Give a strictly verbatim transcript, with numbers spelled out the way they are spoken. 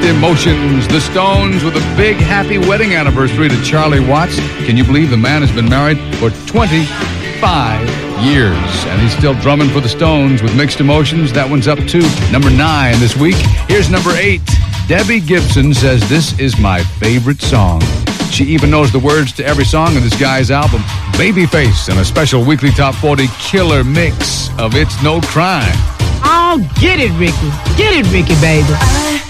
Emotions. The Stones with a big happy wedding anniversary to Charlie Watts. Can you believe the man has been married for twenty-five years? And he's still drumming for the Stones with Mixed Emotions. That one's up to number nine this week. Here's number eight. Debbie Gibson says this is my favorite song. She even knows the words to every song in this guy's album. Babyface and a special weekly Top forty killer mix of It's No Crime. Oh, get it, Ricky. Get it, Ricky, baby. I